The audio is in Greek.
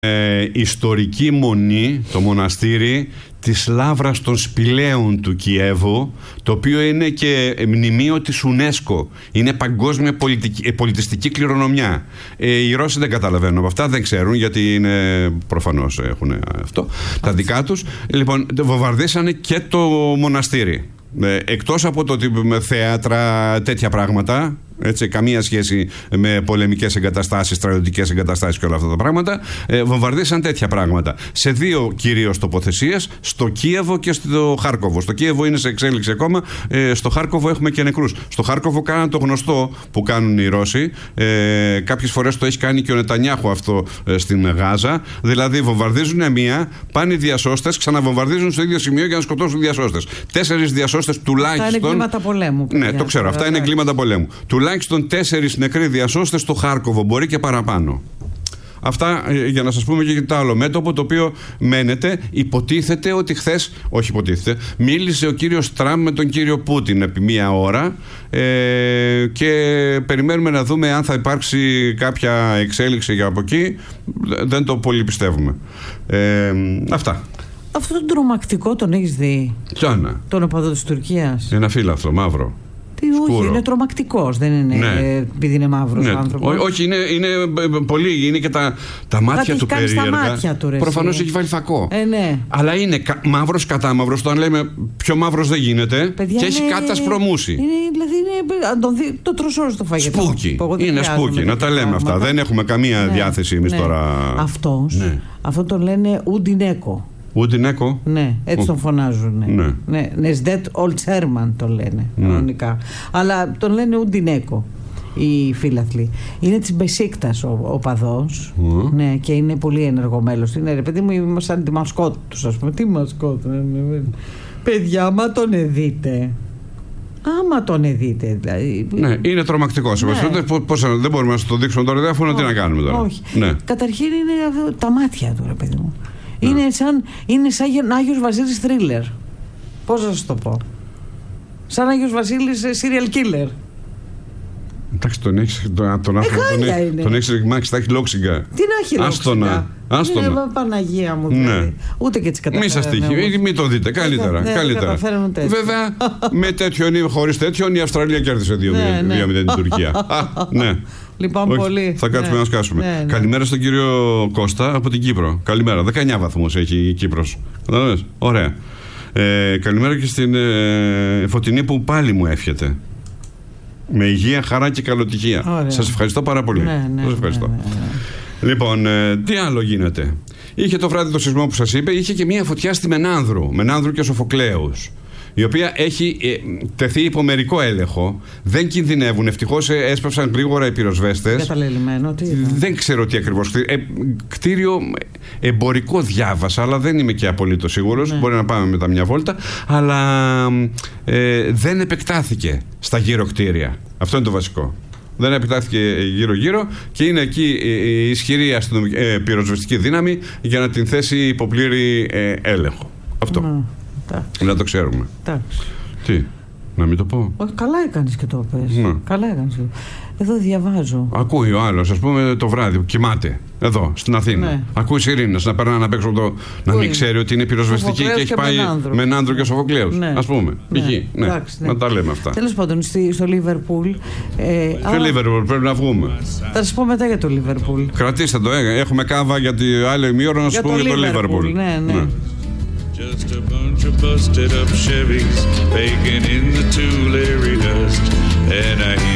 Ιστορική μονή, το μοναστήρι της Λαύρας των Σπηλαίων του Κιέβου, το οποίο είναι και μνημείο της UNESCO. Είναι παγκόσμια πολιτιστική κληρονομιά. Οι Ρώσοι δεν καταλαβαίνουν από αυτά, δεν ξέρουν, γιατί είναι, προφανώς έχουν αυτό τα δικά τους. Λοιπόν, βομβαρδίσανε και το μοναστήρι. Εκτός από το ότι με θέατρα, τέτοια πράγματα, έτσι, καμία σχέση με πολεμικές εγκαταστάσεις, στρατιωτικές εγκαταστάσεις και όλα αυτά τα πράγματα, βομβαρδίσαν τέτοια πράγματα σε δύο κυρίως τοποθεσίες, στο Κίεβο και στο Χάρκοβο. Στο Κίεβο είναι σε εξέλιξη ακόμα, στο Χάρκοβο έχουμε και νεκρούς. Στο Χάρκοβο κάναν το γνωστό που κάνουν οι Ρώσοι, κάποιες φορές το έχει κάνει και ο Νετανιάχου αυτό στην Γάζα, δηλαδή βομβαρδίζουν μία, πάνε οι διασώστες, ξαναβομβαρδίζουν στο ίδιο σημείο για να σκοτώσουν διασώστες. 4 διασώστες τουλάχιστον. Αυτά είναι εγκλήματα πολέμου. Ναι, το ξέρω, αυτά είναι εγκλήματα πολέμου. Τουλάχιστον 4 νεκροί διασώστες στο Χάρκοβο, μπορεί και παραπάνω. Αυτά για να σας πούμε και το άλλο μέτωπο, το οποίο μένεται. Υποτίθεται ότι χθες, όχι υποτίθεται, μίλησε ο κύριος Τραμπ με τον κύριο Πούτιν επί 1 ώρα, και περιμένουμε να δούμε αν θα υπάρξει κάποια εξέλιξη για από εκεί. Δεν το πολύ πιστεύουμε. Αυτά. Αυτό το τρομακτικό τον έχεις δει? Ποιον? Τον οπαδό της Τουρκίας. Ένα φύλαθρο μαύρο. Όχι, είναι τρομακτικός, δεν είναι, ναι, επειδή είναι μαύρος, ναι, άνθρωπος. Όχι, είναι πολύ, είναι και τα μάτια του περίεργα. Στα μάτια του, προφανώς έχει βάλει φακό. Ναι. Αλλά είναι μαύρος κατά μαύρος, το αν λέμε πιο μαύρος δεν γίνεται. Παιδιά, και έχει κάτι ασπρομούσει. Δηλαδή είναι το τροσό στο φαγητό. Σπούκι. Είναι σπούκι, να τα λέμε αυτά. Δεν έχουμε καμία διάθεση εμείς τώρα. Αυτό το λένε Ουντινέκο. Ουντινέκο. Ναι, έτσι τον φωνάζουν. Ναι. Νεσδέτ Ολτσέρμαν το λένε κανονικά. Αλλά τον λένε Ουντινέκο οι φίλαθλοι. Είναι της Μπεσίκτας ο παδός. Ναι, και είναι πολύ ενεργό μέλος. Είναι, ρε παιδί μου, είμαστε σαν τη μασκότ τους, ας πούμε. Τι μασκότ? Παιδιά, άμα τον δείτε. Δηλαδή. Ναι, είναι τρομακτικός. Ναι. Δεν μπορούμε να σας το δείξουμε τώρα, δεν τι να κάνουμε τώρα. Όχι. Ναι. Καταρχήν είναι τα μάτια του, ρε παιδί μου. Είναι σαν Άγιος Βασίλης θρίλερ. Πώς να σας το πω? Σαν Άγιος Βασίλης serial killer. Εντάξει, τον έχεις ρηγμάξει, τα έχει λόξιγκα. Τι να έχει λόξιγκα? Άστονα. Παναγία μου, δηλαδή. Ναι. Ούτε και έτσι καταφέρανε. Μη σας τύχει, μην το δείτε. Καλύτερα. Βέβαια, με τέτοιον ή χωρίς τέτοιον, η Αυστραλία κέρδισε 2-0 την Τουρκία. Ναι. Λοιπόν, πολύ. Θα κάτσουμε να σκάσουμε. Ναι. Καλημέρα στον κύριο Κώστα από την Κύπρο. Καλημέρα. 19 βαθμούς έχει η Κύπρος. Καταλαβαίνεις. Ωραία. Καλημέρα και στην Φωτεινή που πάλι μου εύχεται. Με υγεία, χαρά και καλοτυχία. Σας ευχαριστώ πάρα πολύ. Σας ευχαριστώ. Ναι. Λοιπόν, τι άλλο γίνεται? Είχε το βράδυ το σεισμό που σας είπε, είχε και μια φωτιά στη Μενάνδρου και Σοφοκλέους, η οποία έχει τεθεί υπό μερικό έλεγχο. Δεν κινδυνεύουν. Ευτυχώς έσπευσαν γρήγορα οι πυροσβέστες. Καταλελειμμένο, τι είναι? Δεν ξέρω τι ακριβώς. Κτίριο εμπορικό διάβασα, αλλά δεν είμαι και απολύτως σίγουρος. Ναι. Μπορεί να πάμε μετά μια βόλτα. Αλλά δεν επεκτάθηκε στα γύρω κτίρια. Αυτό είναι το βασικό. Δεν επεκτάθηκε γύρω-γύρω και είναι εκεί η ισχυρή πυροσβεστική δύναμη για να την θέσει υπό πλήρη έλεγχο. Αυτό. Να το ξέρουμε. Τι, να μην το πω? Όχι, καλά έκανες και το πες. Καλά έκανες. Εδώ διαβάζω. Ακούει ο άλλος, ας πούμε, το βράδυ που κοιμάται εδώ στην Αθήνα. Ναι. Ακούει σιρήνες να περνάνε απ' έξω το. Να μην ξέρει ότι είναι πυροσβεστική και έχει πάει Μενάνδρου και Σοφοκλέους. Ναι. Ας πούμε. Εκεί. Ναι. Εντάξει, ναι. Να τα λέμε αυτά. Τέλος πάντων, στο Λίβερπουλ. Ποιο Λίβερπουλ, πρέπει να βγούμε. Θα σας πω μετά για το Λίβερπουλ. Κρατήστε το, έχουμε κάβα για τη άλλη μήρα να σας πούμε για το Λίβερπουλ. Ναι. Just a bunch of busted up Chevys baking in the Tulare dust, and I